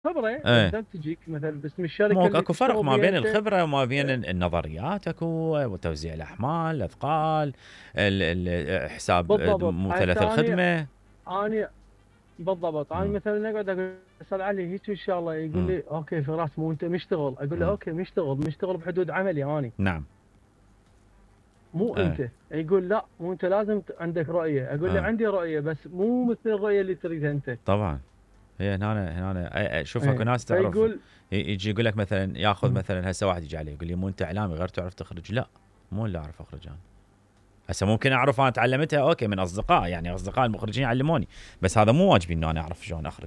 خبره ايه قدام تجيك مثلا باسم مو الشركه اللي اكو فرق تشتغل ما بيها بين انت. الخبره وما بين النظريات، اكو وتوزيع الاحمال الاثقال، حساب بالضبط. مثلث هسه الخدمه. اني بالضبط. انا مم. مثلا اقعد اقول استاذ علي هيك ان شاء الله، يقول مم. لي اوكي فراس مو انت مشتغل، اقول له مم. اوكي مشتغل بحدود عملي اني، نعم. مو ايه انت. يقول لا مو انت لازم عندك رؤيه، اقول له اه عندي رؤيه بس مو مثل الرؤيه اللي تريدها انت. طبعا. هي هنا شوف اكو ايه ناس تعرف فيقول يجي يقول لك مثلا ياخذ مم. مثلا هسه واحد يجي عليه يقول لي مو انت اعلامي غير تعرف تخرج. لا، مو اللي اعرف اخرج انا. هسه ممكن اعرف انا تعلمتها اوكي من اصدقاء، يعني اصدقاء المخرجين علموني، بس هذا مو واجبي انه انا اعرف شلون اخرج.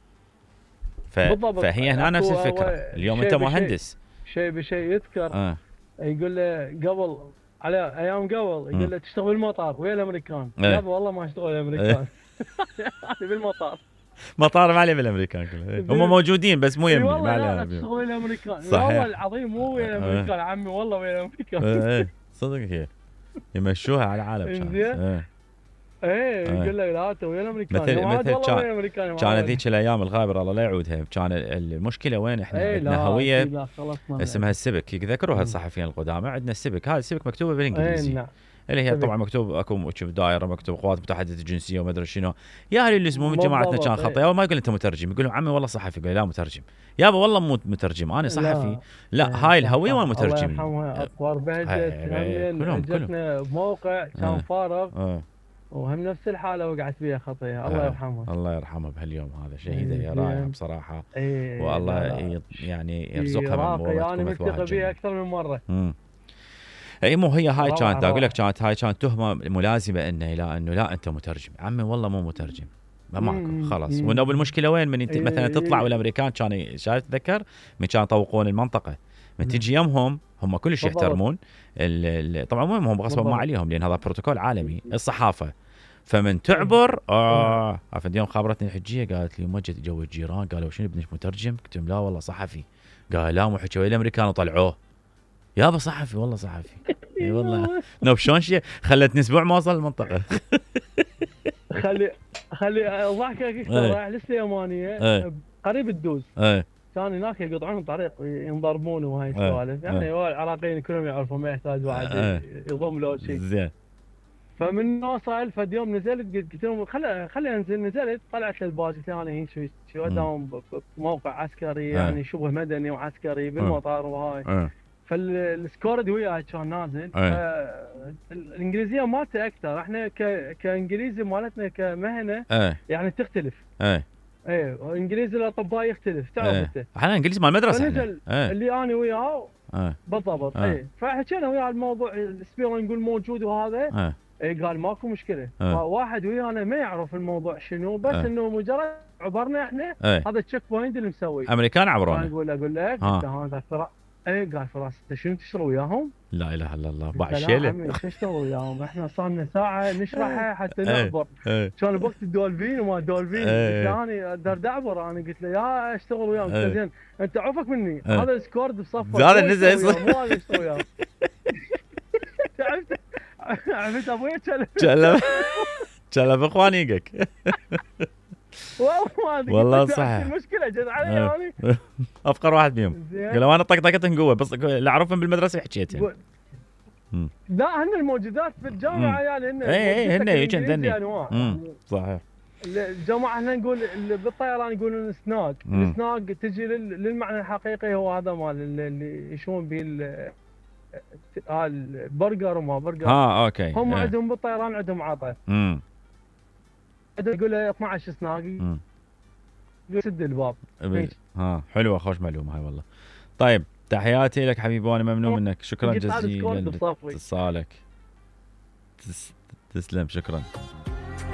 بالضبط. فهي هنا نفس اكو الفكره، هو اليوم انت شيء بشيء، مهندس. شيء بشيء يذكر. اه يقول له قبل، على ايام قبل، امم يقول له تشتغل بالمطار ويا الامريكان، ايه يابا والله ما اشتغل ايه الامريكان. انا بالمطار. مطار ما عليه بالامريكان كله، إيه. هم موجودين بس مو اي يمي، ما والله لا عليه لا بيهم. تشتغل ويا الامريكان، والله صحيح. العظيم مو ويا الامريكان عمي، والله ويا الامريكان. ايه صدق هي يمشوها على العالم كانت. انزين. ايه ايه ايه يقول لك لا انت ويا الامريكان يا مثل معود، مثل والله كان ويا الامريكان يا كان معود. ذيك الايام الغابر الله لا يعودها، كان المشكله وين؟ احنا ايه عندنا لا هويه اكيد لا خلصنا من اسمها عندنا. السبك، يذكروها أمم. الصحفيين القدامى. عندنا السبك، هاي السبك مكتوبه ايه بالانجليزي، نعم. اللي هي سبك. طبعا مكتوب اكو شوف دائره مكتوب قوات متحده الجنسيه وما ادري شنو. يا اهل اللزوم من جماعتنا كان بالضبط. خطا، ايه يا ما يقول انت مترجم، يقول لهم عمي والله صحفي، يقول لا مترجم. يابا والله مو مترجم انا صحفي. لا. لا ايه هاي صح الهويه صح، الله والمترجمين. يرحمها اطوار بهجت همين كلهم اجتنا بموقع كان آه. فارغ، آه. وهم نفس الحالة وقعت بيها خطية، الله آه. يرحمها. الله يرحمه بهاليوم هذا، شهيده هي رائعه زين. بصراحه. اي لا والله لا يعني شي يرزقها راقي، انا تكون مثواها ملتقي بيها الجنه. اكثر من مرة. اي مو هي هاي روعة كانت اقول لك، روعة. كانت تهمه ملازمه انه لا انه لا انت مترجم. عمي والله مو مترجم، ما ماكو خلاص. ونوب أمم. المشكله وين؟ من انت مثلا تطلع إي. والامريكان كان شايف تتذكر من كانوا يطوقون المنطقه، من نعم. تجي يمهم هم كلش بالضبط يحترمون طبعا مو هم غصبا ما بالضبط. عليهم لان هذا بروتوكول عالمي الصحافه. فمن اي تعبر نعم. عرفت يوم خابرتني الحجيه قالت لي مجد جو الجيران قالوا شنو ابنك مترجم؟ قلت لهم لا والله صحفي. قال لا مو حكي ويا الامريكان وطلعوه. يابا صحفي والله صحفي. اي والله نوب شلون شيء خلتني اسبوع ما اوصل المنطقه. خلي اضحكك اكثر. ايه رايح للسليمانية ايه قريب الدوز، ايه كان هناك يقطعون الطريق ينضربون وهاي ايه السوالف، ايه يعني هو العراقيين كلهم يعرفون ما يحتاج واحد ايه يضم له شيء. زين فمن وصل فد يوم نزلت، قلت لهم خلي انزل. نزلت طلعت للباص، قلت انا هيك شو مم. اداوم بموقع عسكري ايه يعني شبه مدني وعسكري ايه بالمطار وهاي. ايه فالسكورد وياي كان نازل، ايه فالانجليزيه مالته اكثر. احنا كانجليزي مالتنا كمهنه ايه يعني تختلف. ايه ايه انجليزي الاطباء يختلف، تعرف ايه انت. احنا انجليزي مال المدرسه احنا. فنزل ايه اللي انا وياه ايه بالضبط. ايه اي فحكينا وياه الموضوع، السبيرة نقول موجود وهذا. ايه اي قال ماكو مشكله. ايه فواحد ويانا ما يعرف الموضوع شنو، بس ايه انه مجرد عبرنا احنا ايه هذا التشيك بوينت اللي مسوي. امريكان فانا عبرونا. اقول لك انت ها هذا اي قال فراس انت شنو تشتغل وياهم؟ لا اله الا الله قلت باع له لا الشيله. عمي شو اشتغل وياهم، احنا صار لنا ساعه ايه نشرحها حتى ايه نعبر. ايه كان بوقت الدولفين وما دولفين، قلت ايه له انا اقدر اعبر. انا قلت له يا اشتغل وياهم. قلت له ايه زين انت عفك مني، ايه هذا السكورد بصفك هذا هو يشتغل النزل وياهم مو هذا يشتغل وياهم. عرفت؟ عرفت ابوي كلم كلم اخوانيقك. والله ما ادري، قلت والله له عرفت صحيح. المشكله جت علي ايه يعني. افقر واحد بيهم. زين. قالوا انا طقطقتهم قوه بس اللي اعرفهم بالمدرسه حكيتهم. لا هن الموجودات في امم الجامعه يعني هن اي هن موجودتك هيك الانجليزي عندني. انواع يعني. صحيح. الجامعه احنا نقول بالطيران يقولون سناق. السناق تجي للمعنى الحقيقي هو هذا مال اللي يشون به البرجر وما برجر. ها اوكي هم ايه. عندهم بالطيران عندهم عطا، امم يقول له 12 سناق، امم يقول سد الباب هيك. ها حلوه خوش معلومه هاي والله. طيب تحياتي لك حبيبي وانا ممنون منك، شكرا قلت هذا سكور جزيلا بصفي. لاتصالك. تسلم شكرا.